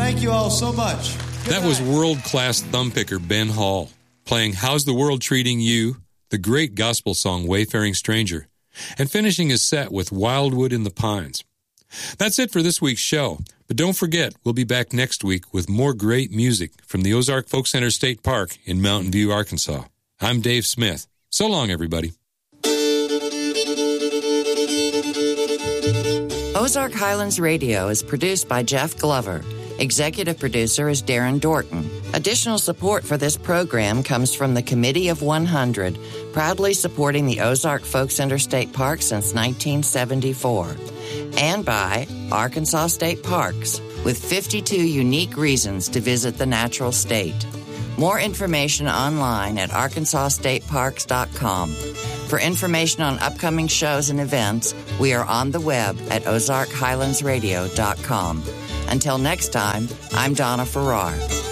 Thank you all so much. That was world-class thumbpicker Ben Hall, playing How's the World Treating You, the great gospel song Wayfaring Stranger, and finishing his set with Wildwood in the Pines. That's it for this week's show, but don't forget, we'll be back next week with more great music from the Ozark Folk Center State Park in Mountain View, Arkansas. I'm Dave Smith. So long, everybody. Ozark Highlands Radio is produced by Jeff Glover. Executive producer is Darren Dorton. Additional support for this program comes from the Committee of 100, proudly supporting the Ozark Folk Center State Park since 1974. And by Arkansas State Parks, with 52 unique reasons to visit the natural state. More information online at arkansasstateparks.com. For information on upcoming shows and events, we are on the web at ozarkhighlandsradio.com. Until next time, I'm Donna Farrar.